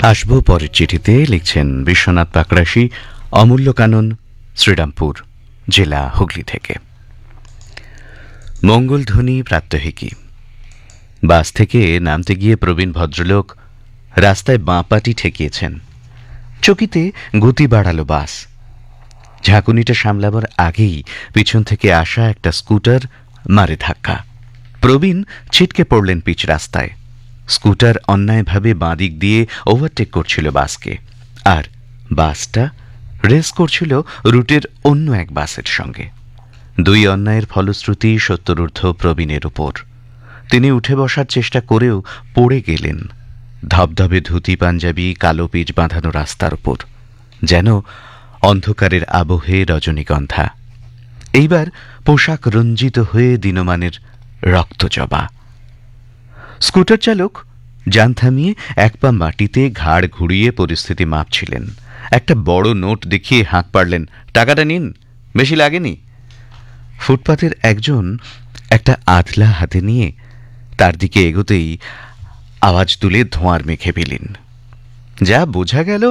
আসবো পরের চিঠিতে লিখছেন বিশ্বনাথ পাকড়াশি, অমূল্য কানন, শ্রীরামপুর জেলা, হুগলি থেকে। মঙ্গলধ্বনি প্রাত্যহিকী। বাস থেকে নামতে গিয়ে প্রবীণ ভদ্রলোক রাস্তায় বাঁপাটি ঠেকিয়েছেন। চকিতে গতি বাড়ালো বাস। ঝাঁকুনিটা সামলাবার আগেই পিছন থেকে আসা একটা স্কুটার মারে ধাক্কা। প্রবীণ ছিটকে পড়লেন পিচ রাস্তায়। স্কুটার অন্যায়ভাবে বাঁদিক দিয়ে ওভারটেক করছিল বাসকে, আর বাসটা রেস করছিল রুটের অন্য এক বাসের সঙ্গে। দুই অন্যায়ের ফলশ্রুতি সত্তরূর্ধ্ব প্রবীণের উপর। তিনি উঠে বসার চেষ্টা করেও পড়ে গেলেন ধবধবে ধুতি পাঞ্জাবি কালো পিচ বাঁধানো রাস্তার উপর, যেন অন্ধকারের আবহে রজনীগন্ধা। এইবার পোশাক রঞ্জিত হয়ে দিনমানের রক্তজবা। স্কুটার চালক যান থামিয়ে এক পা মাটিতে ঘাড় ঘুরিয়ে পরিস্থিতি মাপছিলেন। একটা বড় নোট দেখিয়ে হাঁক পাড়লেন, টাকাটা নিন, বেশি লাগেনি। ফুটপাতের একজন একটা আধলা হাতে নিয়ে তার দিকে এগোতেই আওয়াজ তুলে ধোঁয়ার মেঘে পেলেন। যা বোঝা গেল,